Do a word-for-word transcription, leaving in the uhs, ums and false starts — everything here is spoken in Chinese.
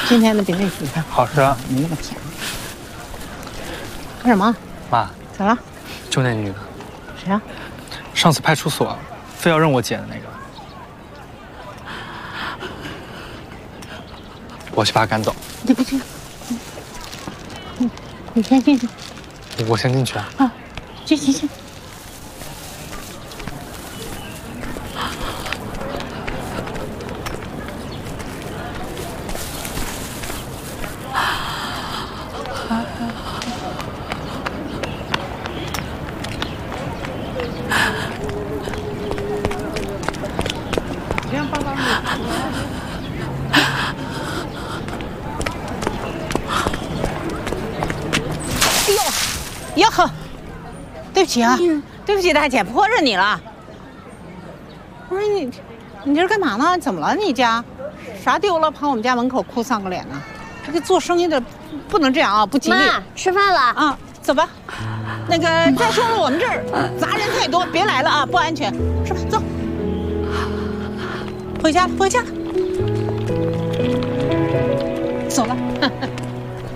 今天的饼干喜欢， 好吃啊， 没那么甜。干什么？ 妈， 咋了？ 就那女的， 谁啊？ 上次派出所非要认我姐的那个，我去把她赶走。 你别去，你你先进去。 我先进去啊。 啊，去去去。 哟呵，对不起啊，嗯、对不起，大姐，泼着你了。我说你，你这是干嘛呢？怎么了？你家啥丢了？跑我们家门口哭丧个脸呢？这个做生意的不能这样啊，不吉利。 妈，吃饭了啊，走吧。那个再说了，我们这儿杂人太多，别来了啊，不安全。吃吧，走。回家了，回家了。